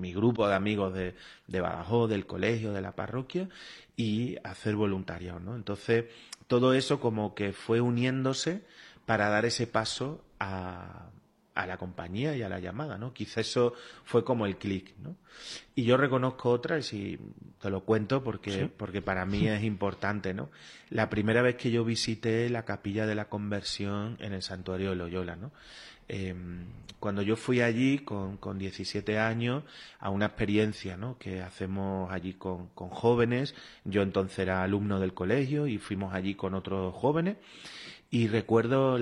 mi grupo de amigos de Badajoz, del colegio, de la parroquia, y hacer voluntariado, ¿no? Entonces, todo eso como que fue uniéndose para dar ese paso a la compañía y a la llamada, ¿no? Quizá eso fue como el clic, ¿no? Y yo reconozco otra, y si te lo cuento Sí. porque para mí es importante, ¿no? La primera vez que yo visité la capilla de la conversión en el santuario de Loyola, ¿no? Eh, Cuando yo fui allí con 17 años a una experiencia, ¿no?, que hacemos allí con jóvenes, yo entonces era alumno del colegio y fuimos allí con otros jóvenes, y recuerdo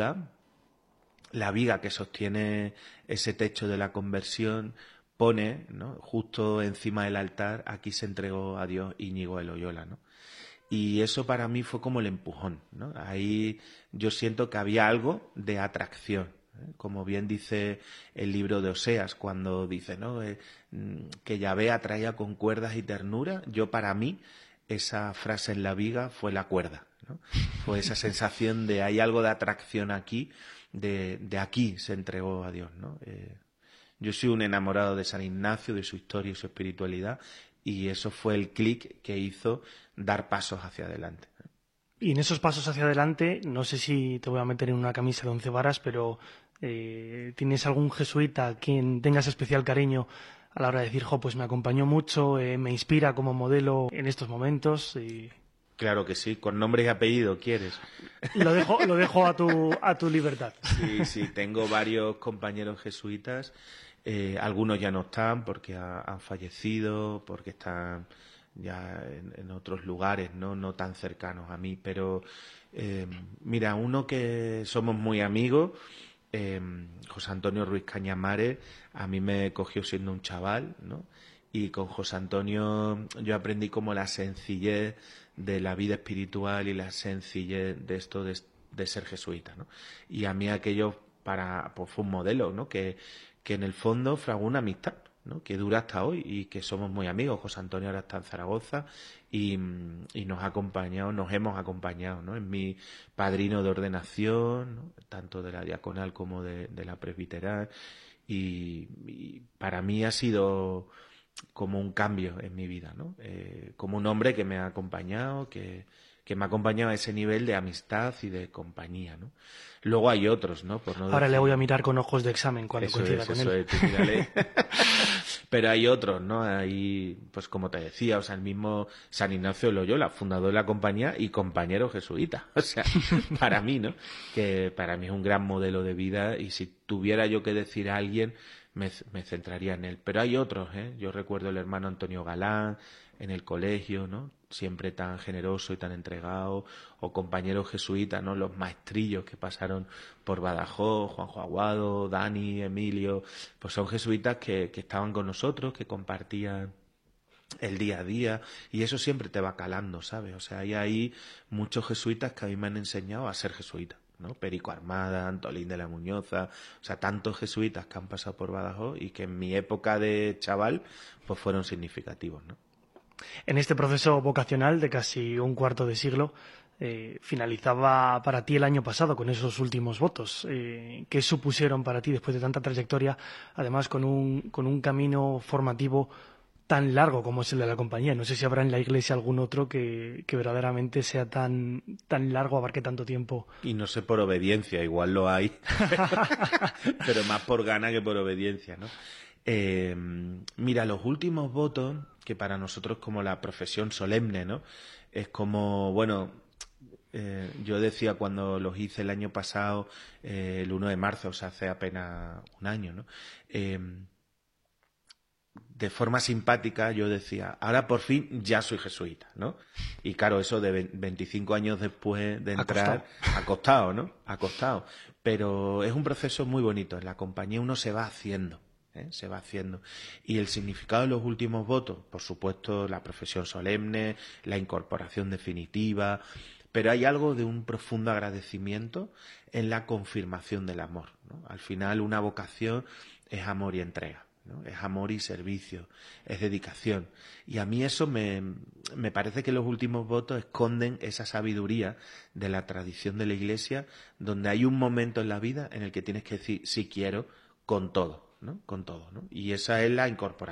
la viga que sostiene ese techo de la conversión pone, ¿no?, justo encima del altar: aquí se entregó a Dios Íñigo de Loyola, ¿no? Y eso para mí fue como el empujón, ¿no? Ahí yo siento que había algo de atracción, ¿eh? Como bien dice el libro de Oseas, cuando dice, ¿no?, que Yahvé atraía con cuerdas y ternura. Yo, para mí, esa frase en la viga fue la cuerda, ¿no? Fue esa sensación de hay algo de atracción aquí, de aquí se entregó a Dios, ¿no? Yo soy un enamorado de San Ignacio, de su historia y su espiritualidad, y eso fue el clic que hizo dar pasos hacia adelante. Y en esos pasos hacia adelante, no sé si te voy a meter en una camisa de 11 varas, pero ¿tienes algún jesuita a quien tengas especial cariño a la hora de decir, jo, pues me acompañó mucho, me inspira como modelo en estos momentos? Y Claro que sí, con nombre y apellido, ¿quieres? lo dejo a tu libertad. Sí, sí, tengo varios compañeros jesuitas, algunos ya no están porque han fallecido, porque están ya en otros lugares, ¿no? No tan cercanos a mí, pero mira, uno que somos muy amigos, eh, José Antonio Ruiz Cañamares, a mí me cogió siendo un chaval, ¿no? Y con José Antonio yo aprendí como la sencillez de la vida espiritual y la sencillez de esto de ser jesuita, ¿no? Y a mí aquello pues fue un modelo, ¿no? Que en el fondo fraguó una amistad, ¿no?, que dura hasta hoy y que somos muy amigos. José Antonio ahora está en Zaragoza y nos ha acompañado, nos hemos acompañado, ¿no? Es mi padrino de ordenación, ¿no?, tanto de la diaconal como de la presbiteral, y para mí ha sido como un cambio en mi vida, ¿no? Como un hombre que me ha acompañado, que me ha acompañado a ese nivel de amistad y de compañía, ¿no? Luego hay otros, ¿no? Por no Ahora le voy a decir... mirar con ojos de examen cuando coincida con él. Eso es, tú mírale. Pero hay otros, ¿no? Hay, pues como te decía, o sea, el mismo San Ignacio de Loyola, fundador de la compañía y compañero jesuita. O sea, para mí, ¿no? Que para mí es un gran modelo de vida, y si tuviera yo que decir a alguien, me centraría en él. Pero hay otros, ¿eh? Yo recuerdo el hermano Antonio Galán en el colegio, ¿no?, siempre tan generoso y tan entregado, o compañeros jesuitas, ¿no?, los maestrillos que pasaron por Badajoz, Juanjo Aguado, Dani, Emilio, pues son jesuitas que estaban con nosotros, que compartían el día a día, y eso siempre te va calando, ¿sabes? O sea, hay ahí muchos jesuitas que a mí me han enseñado a ser jesuita, ¿no? Perico Armada, Antolín de la Muñoza, o sea, tantos jesuitas que han pasado por Badajoz y que en mi época de chaval pues fueron significativos, ¿no? En este proceso vocacional de casi un cuarto de siglo, finalizaba para ti el año pasado con esos últimos votos. ¿Qué supusieron para ti después de tanta trayectoria, además con un camino formativo tan largo como es el de la compañía? No sé si habrá en la Iglesia algún otro que verdaderamente sea tan largo, abarque tanto tiempo. Y no sé por obediencia, igual lo hay, pero más por gana que por obediencia, ¿no? Mira, los últimos votos, que para nosotros como la profesión solemne, ¿no? Es como, bueno, yo decía cuando los hice el año pasado, el 1 de marzo, o sea, hace apenas un año, ¿no? De forma simpática yo decía, ahora por fin ya soy jesuita, ¿no? Y claro, eso de 25 años después de entrar, ha costado, ¿no? Ha costado. Pero es un proceso muy bonito. En la compañía uno se va haciendo, ¿eh? Se va haciendo. Y el significado de los últimos votos, por supuesto, la profesión solemne, la incorporación definitiva, pero hay algo de un profundo agradecimiento en la confirmación del amor, ¿no? Al final, una vocación es amor y entrega, ¿no? Es amor y servicio, es dedicación. Y a mí eso me parece que los últimos votos esconden esa sabiduría de la tradición de la Iglesia, donde hay un momento en la vida en el que tienes que decir sí quiero con todo, ¿no? Con todo, ¿no? Y esa es la incorporación.